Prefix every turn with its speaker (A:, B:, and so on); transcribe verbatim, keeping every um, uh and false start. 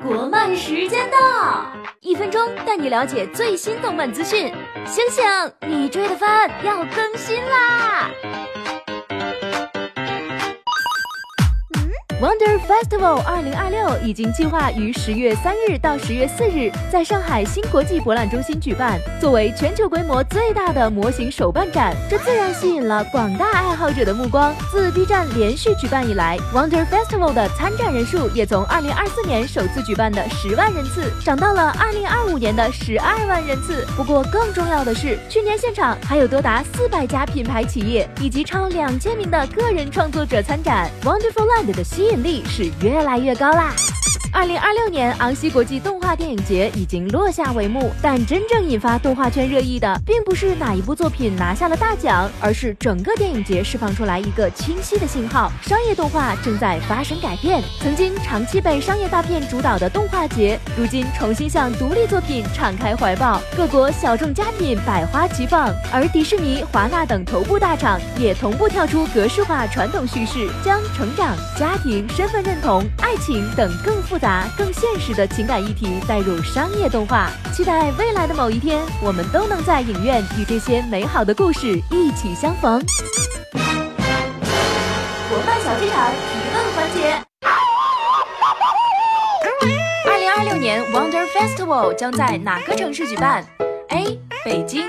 A: 国漫时间到，一分钟带你了解最新动漫资讯。醒醒，你追的番要更新啦！Wonder Festival 二零二六已经计划于十月三日到十月四日在上海新国际博览中心举办。作为全球规模最大的模型手办展，这自然吸引了广大爱好者的目光。自 B 站连续举办以来， Wonder Festival 的参展人数也从二零二四年首次举办的十万人次涨到了二零二五年的十二万人次。不过更重要的是，去年现场还有多达四百家品牌企业以及超两千名的个人创作者参展。 Wonderful Land 的吸引力是越来越高啦。二零二六年昂西国际动画电影节已经落下帷幕，但真正引发动画圈热议的，并不是哪一部作品拿下了大奖，而是整个电影节释放出来一个清晰的信号：商业动画正在发生改变。曾经长期被商业大片主导的动画节，如今重新向独立作品敞开怀抱，各国小众佳品百花齐放，而迪士尼、华纳等头部大厂也同步跳出格式化传统叙事，将成长、家庭、身份认同、爱情等更复杂更现实的情感议题带入商业动画。期待未来的某一天，我们都能在影院与这些美好的故事一起相逢。国漫小剧场提问环节。二零二六年 Wonder Festival 将在哪个城市举办？ A. 北京